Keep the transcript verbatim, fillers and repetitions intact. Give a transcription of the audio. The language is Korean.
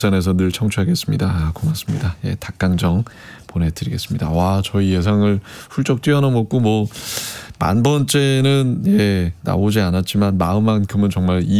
부산에서 늘 청취하겠습니다. 아, 고맙습니다. 예, 닭강정 보내드리겠습니다. 와, 저희 예상을 훌쩍 뛰어넘었고 뭐 만 번째는 예, 나오지 않았지만 마음만큼은 정말 이